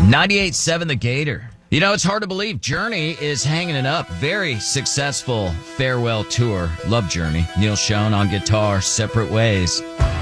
98.7 The Gator. You know, it's hard to believe Journey is hanging it up. Very successful farewell tour. Love Journey. Neil Schon on guitar, Separate Ways.